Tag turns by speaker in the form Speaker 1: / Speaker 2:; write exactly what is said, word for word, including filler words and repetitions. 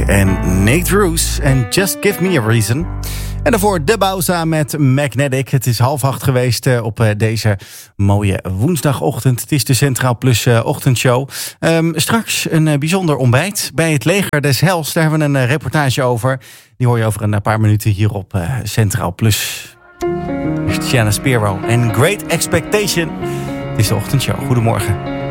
Speaker 1: en Nate Drews en Just Give Me a Reason. En daarvoor De Bauza met Magnetic. Het is half acht geweest uh, op uh, deze mooie woensdagochtend. Het is de Centraal Plus uh, ochtendshow. Um, straks een uh, bijzonder ontbijt bij het Leger des Hels. Daar hebben we een uh, reportage over. Die hoor je over een paar minuten hier op uh, Centraal Plus. Tiana Spiro en Great Expectation. Het is de ochtendshow. Goedemorgen.